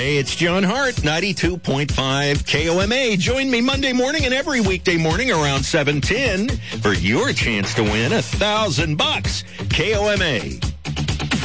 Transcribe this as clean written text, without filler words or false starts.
Hey, it's John Hart, 92.5 KOMA. Join me Monday morning and every weekday morning around 7:10 for your chance to win $1,000. KOMA,